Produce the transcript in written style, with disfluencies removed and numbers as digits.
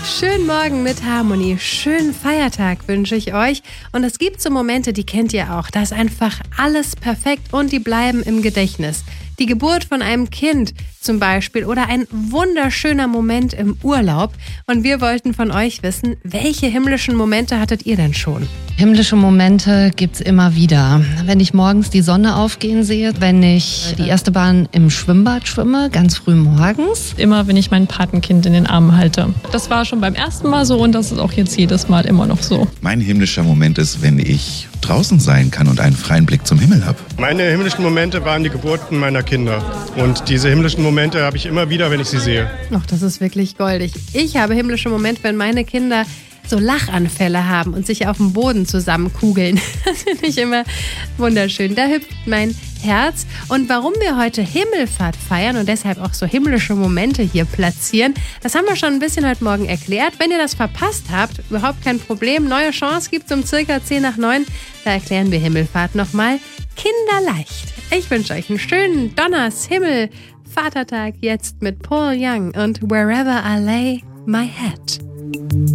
Schönen Morgen mit Harmonie, schönen Feiertag wünsche ich euch. Und es gibt so Momente, die kennt ihr auch. Da ist einfach alles perfekt und die bleiben im Gedächtnis. Die Geburt von einem Kind zum Beispiel oder ein wunderschöner Moment im Urlaub. Und wir wollten von euch wissen, welche himmlischen Momente hattet ihr denn schon? Himmlische Momente gibt's immer wieder. Wenn ich morgens die Sonne aufgehen sehe, wenn ich die erste Bahn im Schwimmbad schwimme, ganz früh morgens. Immer, wenn ich mein Patenkind in den Armen halte. Das war schon beim ersten Mal so und das ist auch jetzt jedes Mal immer noch so. Mein himmlischer Moment ist, wenn ich draußen sein kann und einen freien Blick zum Himmel habe. Meine himmlischen Momente waren die Geburten meiner Kinder. Und diese himmlischen Momente habe ich immer wieder, wenn ich sie sehe. Ach, das ist wirklich goldig. Ich habe himmlische Momente, wenn meine Kinder so Lachanfälle haben und sich auf dem Boden zusammenkugeln. Das finde ich immer wunderschön. Da hüpft mein Herz. Und warum wir heute Himmelfahrt feiern und deshalb auch so himmlische Momente hier platzieren, das haben wir schon ein bisschen heute Morgen erklärt. Wenn ihr das verpasst habt, überhaupt kein Problem. Neue Chance gibt es um circa 10:09. Da erklären wir Himmelfahrt nochmal kinderleicht. Ich wünsche euch einen schönen Donnershimmel. Vatertag jetzt mit Paul Young und Wherever I Lay My Head.